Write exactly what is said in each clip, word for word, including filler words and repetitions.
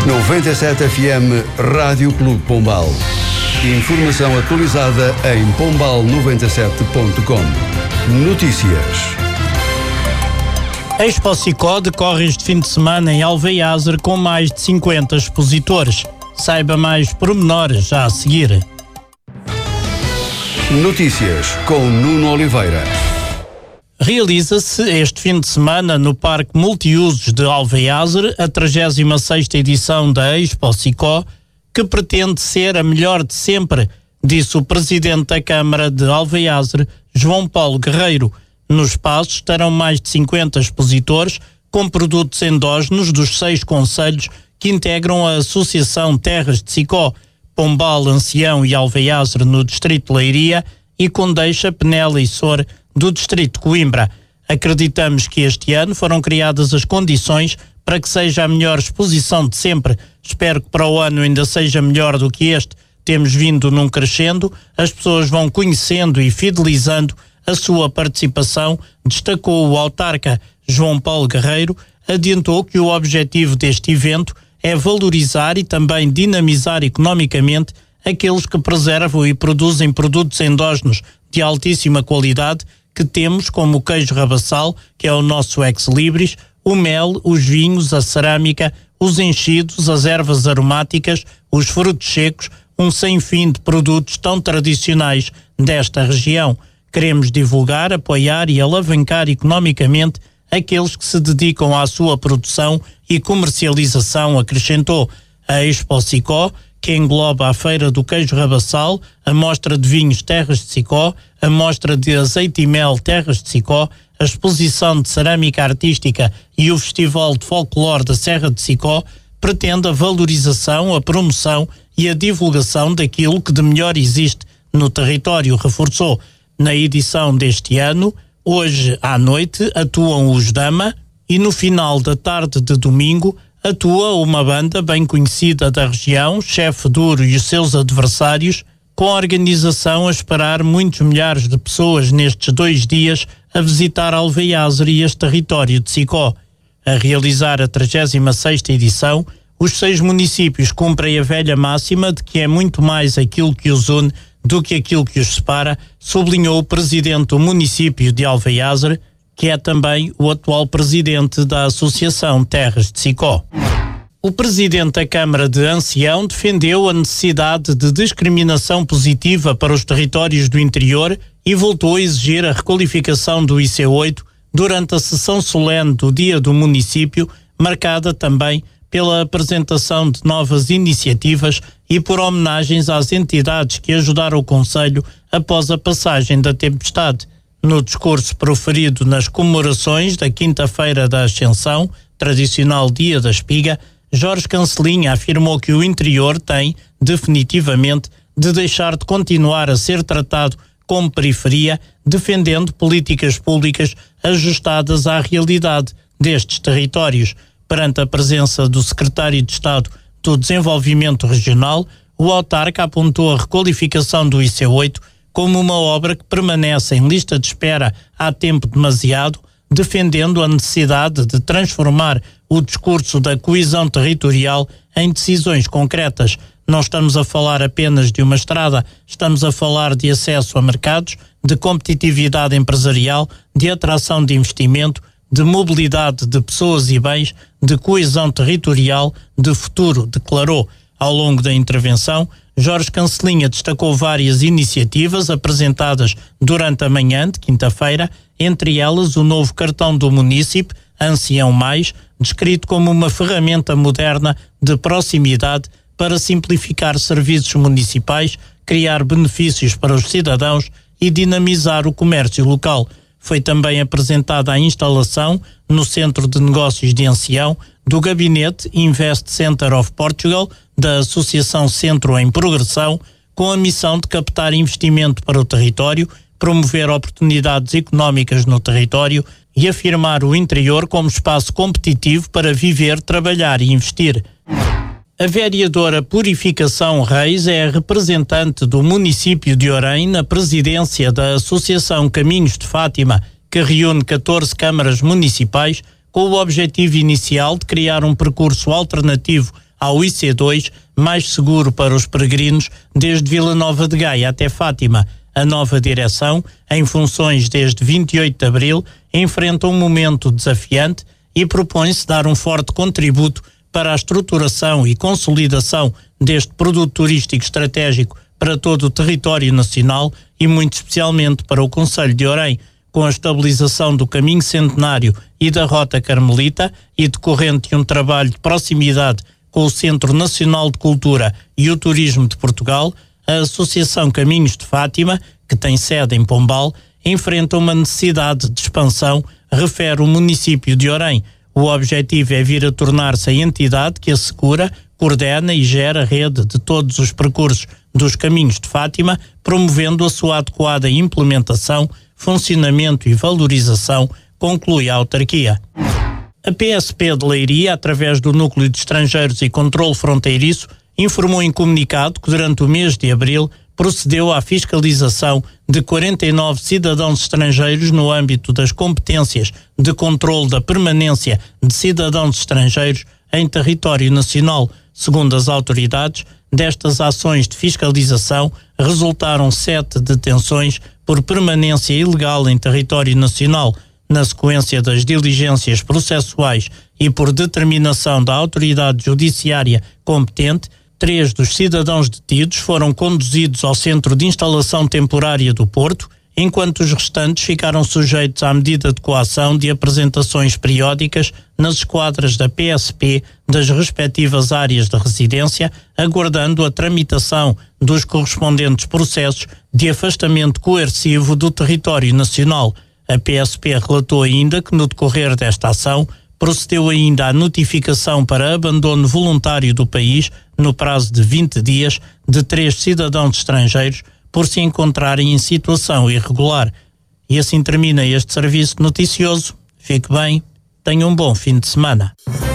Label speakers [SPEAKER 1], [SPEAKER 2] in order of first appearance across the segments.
[SPEAKER 1] noventa e sete F M Rádio Clube Pombal. Informação atualizada em pombal noventa e sete ponto com. Notícias.
[SPEAKER 2] A Expo Sicó decorre este fim de semana em Alveiazer com mais de cinquenta expositores. Saiba mais pormenores já a seguir.
[SPEAKER 1] Notícias com Nuno Oliveira.
[SPEAKER 2] Realiza-se este fim de semana no Parque Multiusos de Alveiazer a trigésima sexta edição da Expo Sicó, que pretende ser a melhor de sempre, disse o presidente da Câmara de Alveiazer, João Paulo Guerreiro. No espaço estarão mais de cinquenta expositores com produtos endógenos dos seis concelhos que integram a Associação Terras de Sicó, Pombal, Ancião e Alveiazer no distrito de Leiria e Condeixa, Penela e Sor do distrito de Coimbra. Acreditamos que este ano foram criadas as condições para que seja a melhor exposição de sempre. Espero que para o ano ainda seja melhor do que este. Temos vindo num crescendo, as pessoas vão conhecendo e fidelizando a sua participação, destacou o autarca. João Paulo Guerreiro adiantou que o objetivo deste evento é valorizar e também dinamizar economicamente aqueles que preservam e produzem produtos endógenos de altíssima qualidade que temos, como o queijo rabassal, que é o nosso ex-libris, o mel, os vinhos, a cerâmica, os enchidos, as ervas aromáticas, os frutos secos, um sem fim de produtos tão tradicionais desta região. Queremos divulgar, apoiar e alavancar economicamente aqueles que se dedicam à sua produção e comercialização, acrescentou. A Expo Sicó, que engloba a Feira do Queijo Rabassal, a Mostra de Vinhos Terras de Sicó, a Mostra de Azeite e Mel Terras de Sicó, a Exposição de Cerâmica Artística e o Festival de Folclore da Serra de Sicó, pretende a valorização, a promoção e a divulgação daquilo que de melhor existe no território, reforçou. Na edição deste ano, hoje à noite, atuam os Dama e no final da tarde de domingo atua uma banda bem conhecida da região, Chefe Duro e os seus adversários, com a organização a esperar muitos milhares de pessoas nestes dois dias a visitar Alveiazer e este território de Sicó. A realizar a trigésima sexta edição, os seis municípios cumprem a velha máxima de que é muito mais aquilo que os une do que aquilo que os separa, sublinhou o presidente do município de Alveiazer, que é também o atual presidente da Associação Terras de Sicó. O presidente da Câmara de Ancião defendeu a necessidade de discriminação positiva para os territórios do interior e voltou a exigir a requalificação do I C oito durante a sessão solene do Dia do Município, marcada também pela apresentação de novas iniciativas e por homenagens às entidades que ajudaram o Concelho após a passagem da tempestade. No discurso proferido nas comemorações da Quinta-feira da Ascensão, tradicional Dia da Espiga, Jorge Cancelinha afirmou que o interior tem, definitivamente, de deixar de continuar a ser tratado como periferia, defendendo políticas públicas ajustadas à realidade destes territórios. Perante a presença do secretário de Estado do Desenvolvimento Regional, o autarca apontou a requalificação do I C oito como uma obra que permanece em lista de espera há tempo demasiado, defendendo a necessidade de transformar o discurso da coesão territorial em decisões concretas. Não estamos a falar apenas de uma estrada, estamos a falar de acesso a mercados, de competitividade empresarial, de atração de investimento, de mobilidade de pessoas e bens, de coesão territorial, de futuro, declarou. Ao longo da intervenção, Jorge Cancelinha destacou várias iniciativas apresentadas durante a manhã de quinta-feira, entre elas o novo cartão do munícipe, Ancião Mais, descrito como uma ferramenta moderna de proximidade para simplificar serviços municipais, criar benefícios para os cidadãos e dinamizar o comércio local. Foi também apresentada a instalação, no Centro de Negócios de Ancião, do Gabinete Invest Center of Portugal, da Associação Centro em Progressão, com a missão de captar investimento para o território, promover oportunidades económicas no território e afirmar o interior como espaço competitivo para viver, trabalhar e investir. A vereadora Purificação Reis é a representante do município de Orém na presidência da Associação Caminhos de Fátima, que reúne catorze câmaras municipais com o objetivo inicial de criar um percurso alternativo ao I C dois, mais seguro para os peregrinos, desde Vila Nova de Gaia até Fátima. A nova direção, em funções desde vinte e oito de abril, enfrenta um momento desafiante e propõe-se dar um forte contributo para a estruturação e consolidação deste produto turístico estratégico para todo o território nacional e muito especialmente para o concelho de Orem, com a estabilização do caminho centenário e da Rota Carmelita e decorrente de um trabalho de proximidade com o Centro Nacional de Cultura e o Turismo de Portugal. A Associação Caminhos de Fátima, que tem sede em Pombal, enfrenta uma necessidade de expansão, refere o município de Orem. O objetivo é vir a tornar-se a entidade que assegura, coordena e gera a rede de todos os percursos dos Caminhos de Fátima, promovendo a sua adequada implementação, funcionamento e valorização, conclui a autarquia. A P S P de Leiria, através do Núcleo de Estrangeiros e Controlo Fronteiriço, informou em comunicado que durante o mês de abril procedeu à fiscalização de quarenta e nove cidadãos estrangeiros no âmbito das competências de controlo da permanência de cidadãos estrangeiros em território nacional. Segundo as autoridades, destas ações de fiscalização resultaram sete detenções por permanência ilegal em território nacional. Na sequência das diligências processuais e por determinação da autoridade judiciária competente, três dos cidadãos detidos foram conduzidos ao Centro de Instalação Temporária do Porto, enquanto os restantes ficaram sujeitos à medida de coação de apresentações periódicas nas esquadras da P S P das respectivas áreas de residência, aguardando a tramitação dos correspondentes processos de afastamento coercivo do território nacional. A P S P relatou ainda que, no decorrer desta ação, procedeu ainda à notificação para abandono voluntário do país, no prazo de vinte dias, de três cidadãos estrangeiros por se encontrarem em situação irregular. E assim termina este serviço noticioso. Fique bem, tenha um bom fim de semana.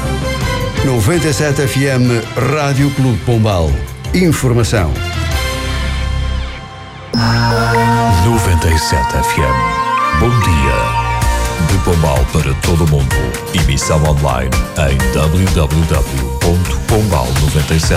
[SPEAKER 1] noventa e sete F M Rádio Clube Pombal. Informação.
[SPEAKER 3] noventa e sete F M. Bom dia. De Pombal para todo o mundo. Emissão online em w w w ponto pombal noventa e sete